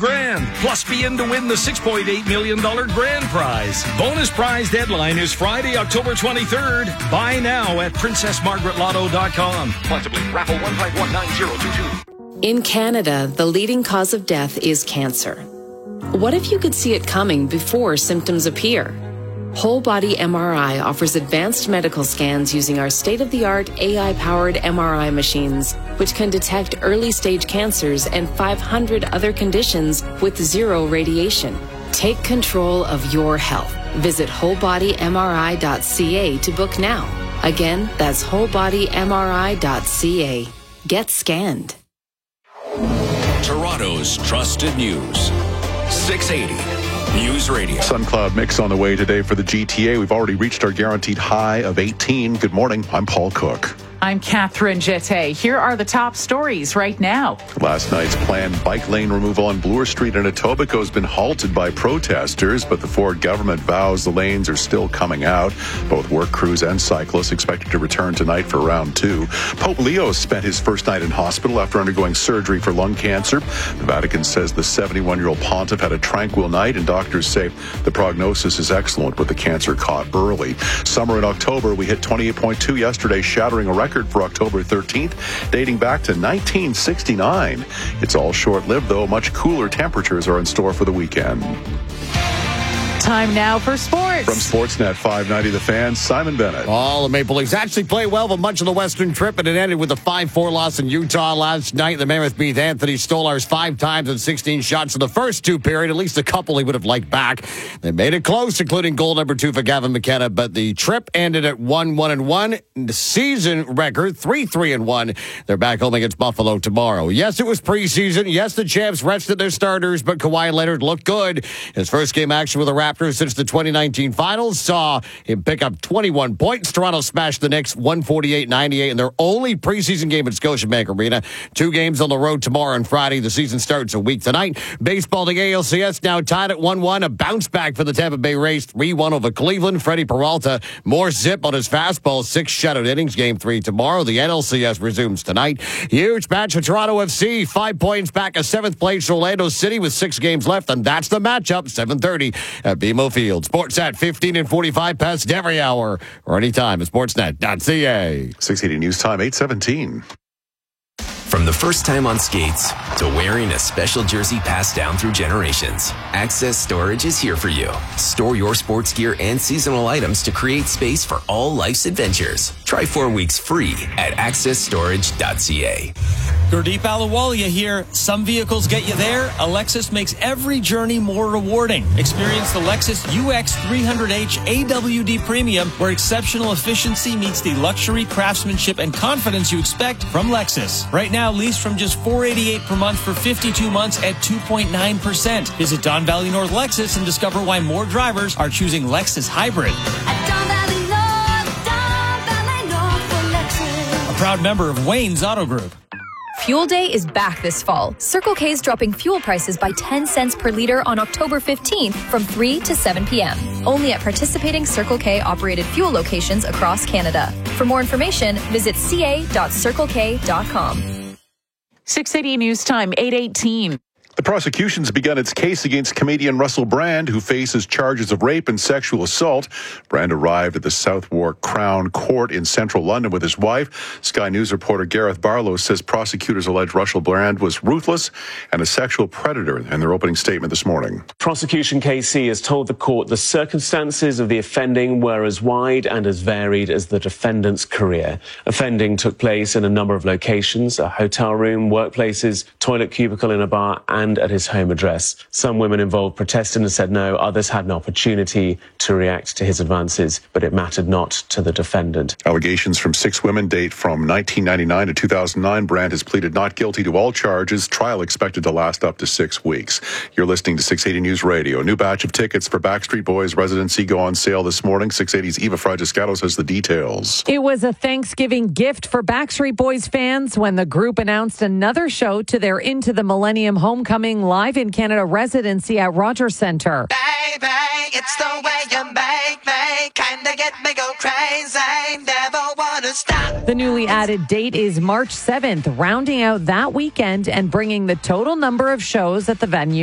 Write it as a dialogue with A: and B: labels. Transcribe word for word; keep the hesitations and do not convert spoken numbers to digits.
A: grand, plus be in to win the six point eight million dollars grand prize. Bonus prize deadline is Friday, October twenty-third. Buy now at princess margaret lotto dot com. Possibly raffle one five one nine zero two two.
B: In Canada, the leading cause of death is cancer. What if you could see it coming before symptoms appear? Whole Body M R I offers advanced medical scans using our state-of-the-art A I-powered M R I machines, which can detect early-stage cancers and five hundred other conditions with zero radiation. Take control of your health. Visit whole body m r i dot c a to book now. Again, that's whole body m r i dot c a. Get scanned.
C: Toronto's trusted news. six eighty News Radio.
D: Sun cloud mix on the way today for the G T A. We've already reached our guaranteed high of eighteen. Good morning. I'm Paul Cook.
E: I'm Catherine Jette. Here are the top stories right now.
D: Last night's planned bike lane removal on Bloor Street in Etobicoke has been halted by protesters, but the Ford government vows the lanes are still coming out. Both work crews and cyclists expected to return tonight for round two. Pope Leo spent his first night in hospital after undergoing surgery for lung cancer. The Vatican says the seventy-one-year-old pontiff had a tranquil night, and doctors say the prognosis is excellent with the cancer caught early. Summer in October, we hit twenty-eight point two yesterday, shattering a record for October thirteenth, dating back to nineteen sixty-nine. It's all short-lived, though. Much cooler temperatures are in store for the weekend.
E: Time now for sports.
D: From Sportsnet five ninety, The Fan, Simon Bennett.
F: All the Maple Leafs actually play well for much of the Western trip, and it ended with a five four loss in Utah last night. The Mammoth beat Anthony Stolarz five times and sixteen shots in the first two period, at least a couple he would have liked back. They made it close, including goal number two for Gavin McKenna, but the trip ended at one one and one. The season record, three three and one. They're back home against Buffalo tomorrow. Yes, it was preseason. Yes, the champs rested their starters, but Kawhi Leonard looked good. His first game action with the Raptors since the twenty nineteen finals saw him pick up twenty-one points. Toronto smashed the Knicks one forty-eight ninety-eight in their only preseason game at Scotiabank Arena. Two games on the road tomorrow and Friday. The season starts a week tonight. Baseball, the A L C S now tied at one one. A bounce back for the Tampa Bay Rays, three one over Cleveland. Freddie Peralta, more zip on his fastball. Six shutout innings. Game three tomorrow. The N L C S resumes tonight. Huge match for Toronto F C. Five points back at seventh place Orlando City with six games left, and that's the matchup. seven thirty at B M O Field. Sports at fifteen and forty-five past every hour or anytime at sportsnet dot c a.
D: six eighty News Time, eight seventeen.
C: From the first time on skates to wearing a special jersey passed down through generations, Access Storage is here for you. Store your sports gear and seasonal items to create space for all life's adventures. Try four weeks free at access storage dot c a.
G: Gurdeep Ahluwalia here. Some vehicles get you there. A Lexus makes every journey more rewarding. Experience the Lexus U X three hundred H A W D Premium, where exceptional efficiency meets the luxury, craftsmanship, and confidence you expect from Lexus. Right now, lease from just four hundred eighty-eight dollars per month for fifty-two months at two point nine percent. Visit Don Valley North Lexus and discover why more drivers are choosing Lexus Hybrid.
H: At Don Valley North, Don Valley North for Lexus.
G: A proud member of Wayne's Auto Group.
I: Fuel Day is back this fall. Circle K is dropping fuel prices by ten cents per liter on October fifteenth from three to seven p.m. Only at participating Circle K operated fuel locations across Canada. For more information, visit c a dot circle k dot com.
E: six eighty News Time, eight eighteen.
D: The prosecution's begun its case against comedian Russell Brand, who faces charges of rape and sexual assault. Brand arrived at the Southwark Crown Court in central London with his wife. Sky News reporter Gareth Barlow says prosecutors allege Russell Brand was ruthless and a sexual predator in their opening statement this morning.
J: Prosecution K C has told the court the circumstances of the offending were as wide and as varied as the defendant's career. Offending took place in a number of locations: a hotel room, workplaces, toilet cubicle in a bar, and and at his home address. Some women involved protested and said no. Others had an opportunity to react to his advances, but it mattered not to the defendant.
D: Allegations from six women date from nineteen ninety-nine to two thousand nine. Brand has pleaded not guilty to all charges. Trial expected to last up to six weeks. You're listening to six eighty News Radio. A new batch of tickets for Backstreet Boys residency go on sale this morning. six eighty's Eva Fragiscatos has the details.
E: It was a Thanksgiving gift for Backstreet Boys fans when the group announced another show to their Into the Millennium Homecoming Live in Canada residency at Rogers Centre.
K: Baby, it's the way you make me kinda get me go crazy. Never wanna stop.
E: The newly added date is March seventh, rounding out that weekend and bringing the total number of shows at the venue